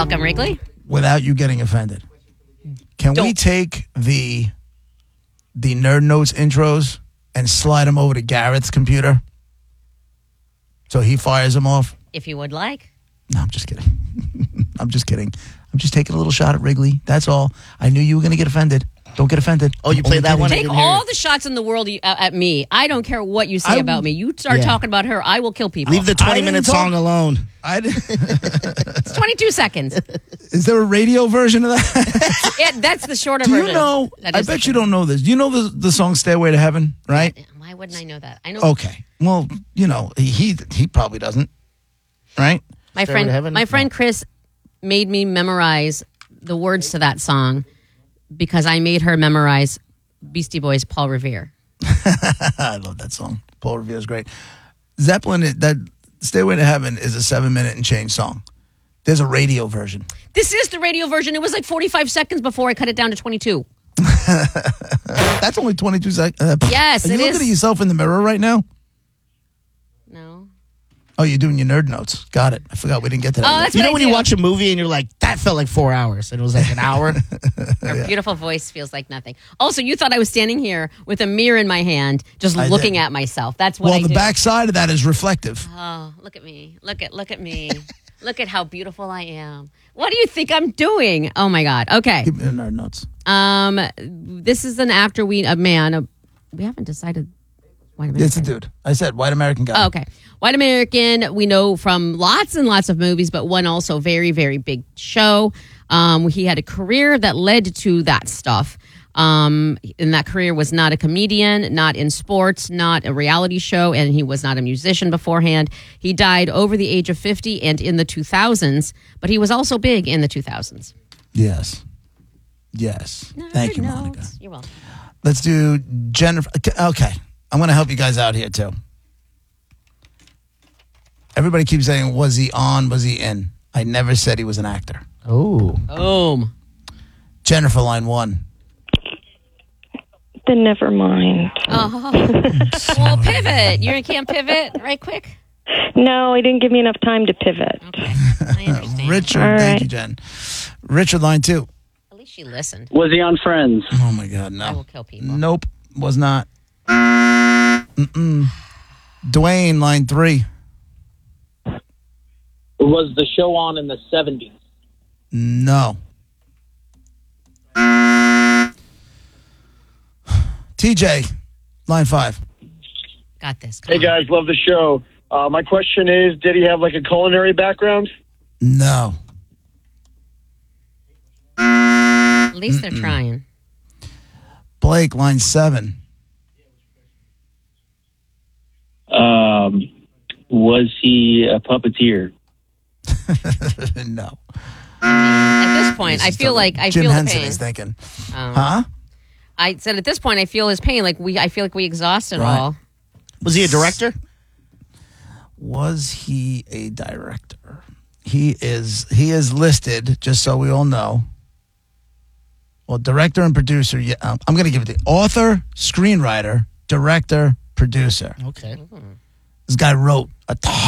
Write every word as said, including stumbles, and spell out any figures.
welcome, Wrigley. Without you getting offended. Can Don't. we take the the Nerd Notes intros and slide them over to Garrett's computer so he fires them off? If you would like. No, I'm just kidding. I'm just kidding. I'm just taking a little shot at Wrigley. That's all. I knew you were going to get offended. Don't get offended. Oh, you played that one? I Take didn't hear all it. the shots in the world you- uh, at me. I don't care what you say I- about me. You start yeah. talking about her, I will kill people. Leave the I twenty-minute didn't talk- song alone. I didn't, It's twenty-two seconds. is there a radio version of that? It, that's the shorter Do version. you know? That I is the bet you shorter. don't know this. Do you know the, the song Stairway to Heaven, right? Why wouldn't I know that? I know Okay. Well, you know, he he probably doesn't, right? my Stairway friend. to Heaven? My friend Chris made me memorize the words to that song because I made her memorize Beastie Boys' Paul Revere. I love that song. Paul Revere is great. Zeppelin, that Stairway to Heaven is a seven minute and change song. There's a radio version. This is the radio version. It was like forty-five seconds before I cut it down to twenty-two. That's only twenty-two seconds. Uh, Yes, Are you it looking is. at yourself in the mirror right now? No. Oh, you're doing your nerd notes. Got it. I forgot we didn't get to that. Oh, yet. that's You what know I when do. you watch a movie and you're like, that felt like four hours, and it was like an hour? Her beautiful voice feels like nothing. Also, you thought I was standing here with a mirror in my hand, just I looking did. at myself. That's what well, I the do. back side of that is reflective. Oh, look at me. Look at look at me. Look at how beautiful I am. What do you think I'm doing? Oh my God. Okay. Keep it in nerd notes. Um, this is an actor. We a man. A, we haven't decided. White American. It's a dude. I said white American guy. Oh, okay. White American, we know from lots and lots of movies, but one also very, very big show. Um, he had a career that led to that stuff. Um, and that career was not a comedian, not in sports, not a reality show, and he was not a musician beforehand. He died over the age of fifty and in the two thousands, but he was also big in the two thousands. Yes. Yes. Thank you, Nerd Monica. notes. You're welcome. Let's do Jennifer. Okay. I'm going to help you guys out here, too. Everybody keeps saying, was he on? Was he in? I never said he was an actor. Oh. Boom. Jennifer, line one. Then never mind. Oh. Well, pivot. You can't pivot right quick? No, he didn't give me enough time to pivot. Okay. I understand. Richard, All thank right. you, Jen. Richard, line two. At least she listened. Was he on Friends? Oh, my God, no. I will kill people. Nope, was not. Mm-mm. Dwayne, line three. Was the show on in the seventies? No. T J, line five. Got this. Come Hey on. guys, love the show. Uh, my question is, did he have like a culinary background? No. At least they're trying. Blake, line seven. Um, was he a puppeteer? No. At this point, This I is feel the- like I Jim feel the Henson pain. is thinking. Um, Huh? I said at this point, I feel his pain. Like we, I feel like we exhausted Right. all. Was he a director? Was he a director? He is. He is listed. Just so we all know. Well, director and producer. Yeah, um, I'm going to give it the author, screenwriter, director, producer. Okay. This guy wrote a ton